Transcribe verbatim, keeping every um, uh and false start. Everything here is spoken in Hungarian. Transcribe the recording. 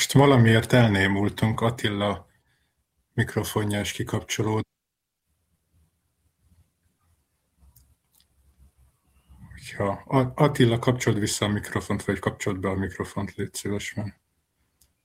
Most valamiért elnémultunk, Attila mikrofonja is kikapcsolódott. Ha Attila, kapcsold vissza a mikrofont, vagy kapcsold be a mikrofont, légy szíves, mert